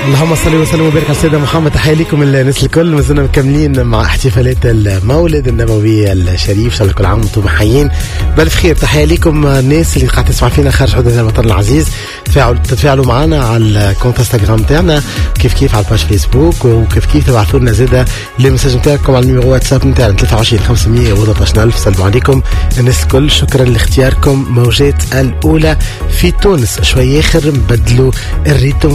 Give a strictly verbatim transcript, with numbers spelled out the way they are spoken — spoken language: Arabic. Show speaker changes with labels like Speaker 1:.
Speaker 1: اللهم صل وسلم وبارك على سيدنا محمد. تحية لكم الناس الكل، ما زلنا مكملين مع احتفالات المولد النبوي الشريف، ان شاء الله كل عام وانتم حيين بالف خير. تحية لكم الناس اللي قاعد تسمع فينا خارج حدود الوطن العزيز، تفاعلوا تتفاعلوا معنا على الكونت انستغرام تاعنا، كيف كيف على الباج فيسبوك، وكيف كيف تبعثوا لنا زاده المساج نتاعكم على النيميرو واتساب نتاعنا ثلاثة وعشرين خمسمية وثلاثة عشر ألف. سلام عليكم الناس الكل، شكرا لاختياركم موجات الاولى في تونس. شوي اخر نبدلوا الريتم